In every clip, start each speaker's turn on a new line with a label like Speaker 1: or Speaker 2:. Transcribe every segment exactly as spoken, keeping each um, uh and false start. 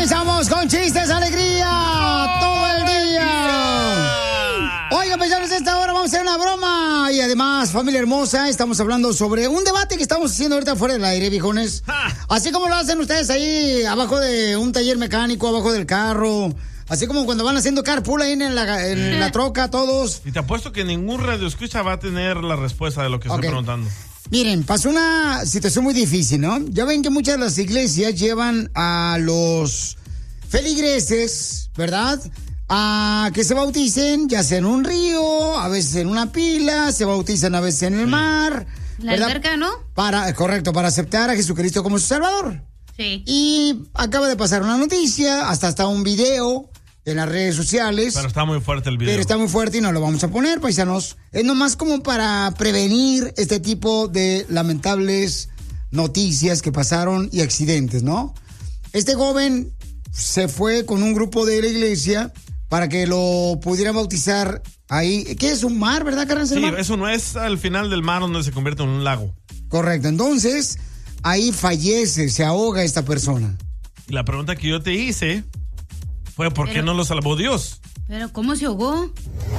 Speaker 1: comenzamos con chistes, alegría, todo el día. Oigan, paisanos, a esta hora vamos a hacer una broma. Y además, familia hermosa, estamos hablando sobre un debate que estamos haciendo ahorita fuera del aire, viejones. Así como lo hacen ustedes ahí, abajo de un taller mecánico, abajo del carro. Así como cuando van haciendo carpool ahí en la, en la troca, todos.
Speaker 2: Y te apuesto que ningún radioescucha va a tener la respuesta de lo que
Speaker 1: okay.
Speaker 2: estoy preguntando.
Speaker 1: Miren, pasó una situación muy difícil, ¿no? Ya ven que muchas de las iglesias llevan a los feligreses, ¿verdad?, a que se bauticen, ya sea en un río, a veces en una pila, se bautizan a veces en el sí. mar.
Speaker 3: La alberca, ¿no?
Speaker 1: Para, correcto, para aceptar a Jesucristo como su Salvador.
Speaker 3: Sí.
Speaker 1: Y acaba de pasar una noticia, hasta está un video en las redes sociales.
Speaker 2: Pero está muy fuerte el video.
Speaker 1: Pero está muy fuerte y no lo vamos a poner, paisanos. Es nomás como para prevenir este tipo de lamentables noticias que pasaron y accidentes, ¿no? Este joven se fue con un grupo de la iglesia para que lo pudieran bautizar ahí. ¿Qué es un mar, verdad, Carlos?
Speaker 2: Sí, eso no es al final del mar donde se convierte en un lago.
Speaker 1: Correcto, entonces ahí fallece, se ahoga esta persona.
Speaker 2: Y la pregunta que yo te hice fue ¿por
Speaker 3: pero,
Speaker 2: qué no lo salvó Dios?
Speaker 3: Pero ¿cómo se ahogó?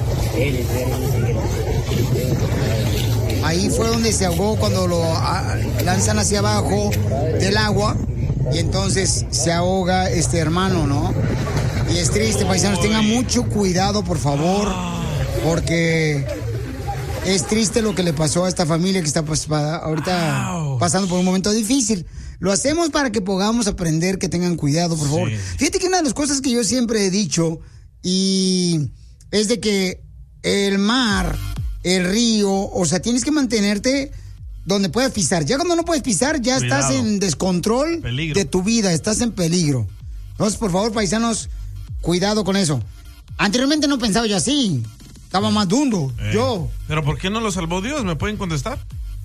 Speaker 1: Ahí fue donde se ahogó cuando lo lanzan hacia abajo del agua y entonces se ahoga este hermano, ¿no? Y es triste, paisanos, tengan mucho cuidado, por favor, porque es triste lo que le pasó a esta familia que está pues, ahorita pasando por un momento difícil. Lo hacemos para que podamos aprender, que tengan cuidado, por favor. Sí. Fíjate que una de las cosas que yo siempre he dicho y es de que el mar, el río, o sea, tienes que mantenerte donde puedas pisar. Ya cuando no puedes pisar, ya cuidado. Estás en descontrol peligro. De tu vida, estás en peligro. Entonces, por favor, paisanos, cuidado con eso. Anteriormente no pensaba yo así, estaba más dundo, eh. yo.
Speaker 2: ¿Pero por qué no lo salvó Dios? ¿Me pueden contestar?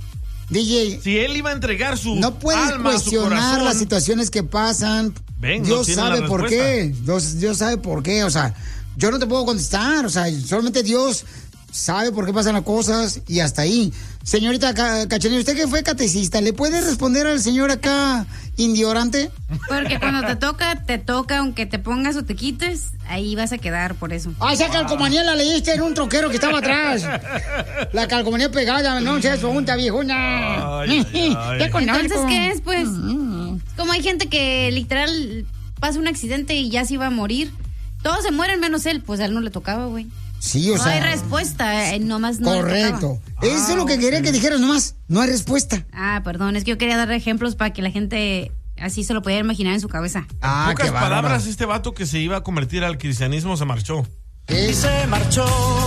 Speaker 1: D J,
Speaker 2: si él iba a entregar su
Speaker 1: no puedes
Speaker 2: alma,
Speaker 1: cuestionar
Speaker 2: su corazón,
Speaker 1: las situaciones que pasan. Ven, Dios no sabe por qué. Dios, Dios sabe por qué. O sea, yo no te puedo contestar. O sea, solamente Dios sabe por qué pasan las cosas y hasta ahí. Señorita Cachanilla, usted que fue catecista, ¿le puede responder al señor acá indiorante?
Speaker 3: Porque cuando te toca, te toca, aunque te pongas o te quites, ahí vas a quedar por eso.
Speaker 1: Ah, esa calcomanía la leíste en un troquero que estaba atrás. La calcomanía pegada, no seas junta, viejuna.
Speaker 3: Ay, ay, ay. Entonces, ¿qué es, pues? Mm-hmm. Como hay gente que literal pasa un accidente y ya se iba a morir. Todos se mueren menos él, pues a él no le tocaba, güey.
Speaker 1: Sí, o
Speaker 3: no
Speaker 1: sea.
Speaker 3: No hay respuesta, eh, nomás no.
Speaker 1: Correcto. Eso ah, es lo que quería okay. que dijeras nomás. No hay respuesta.
Speaker 3: Ah, perdón, es que yo quería dar ejemplos para que la gente así se lo pudiera imaginar en su cabeza.
Speaker 2: Ah, en pocas palabras, este vato que se iba a convertir al cristianismo se marchó.
Speaker 1: Y se marchó.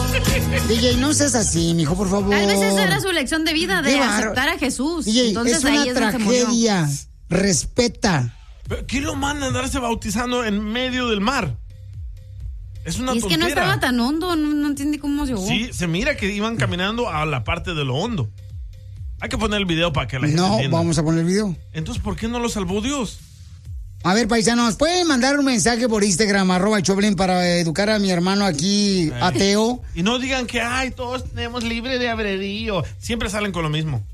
Speaker 1: D J, no seas así, mijo, por favor.
Speaker 3: Tal vez esa era su lección de vida, de aceptar a Jesús.
Speaker 1: D J,
Speaker 3: entonces
Speaker 1: es una
Speaker 3: ahí es
Speaker 1: tragedia. Respeta.
Speaker 2: ¿Pero quién lo manda a andarse bautizando en medio del mar? Es una
Speaker 3: y es
Speaker 2: tontera.
Speaker 3: que no estaba tan hondo, no, no entiende cómo se ahogó.
Speaker 2: Sí, se mira que iban caminando a la parte de lo hondo. Hay que poner el video para que la gente
Speaker 1: no,
Speaker 2: entienda.
Speaker 1: No, vamos a poner el video.
Speaker 2: Entonces, ¿por qué no lo salvó Dios?
Speaker 1: A ver, paisanos, ¿pueden mandar un mensaje por Instagram, arroba Choplin, para educar a mi hermano aquí, eh. ateo?
Speaker 2: Y no digan que, ay, todos tenemos libre de albedrío. Siempre salen con lo mismo.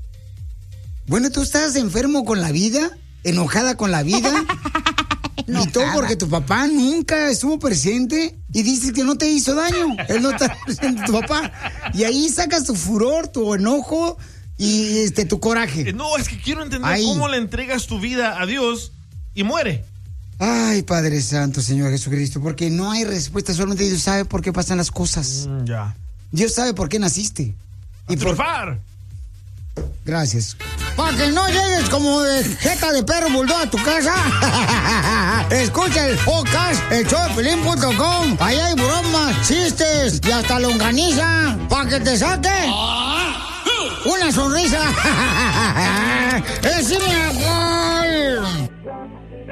Speaker 1: Bueno, ¿tú estás enfermo con la vida? ¿Enojada con la vida? Y todo porque tu papá nunca estuvo presente y dices que no te hizo daño. Él no está presente, tu papá. Y ahí sacas tu furor, tu enojo y este tu coraje.
Speaker 2: No, es que quiero entender
Speaker 1: ahí.
Speaker 2: Cómo le entregas tu vida a Dios y muere.
Speaker 1: Ay, Padre Santo, Señor Jesucristo, porque no hay respuesta, solamente Dios sabe por qué pasan las cosas.
Speaker 2: Mm, ya.
Speaker 1: Dios sabe por qué naciste.
Speaker 2: A y triunfar.
Speaker 1: Por... Gracias. Para que no llegues como de jeta de perro bulldog a tu casa. Escucha el podcast, el show de Pelín punto com. Ahí hay bromas, chistes y hasta longaniza. Para que te saque una sonrisa. ¡Es mi amor!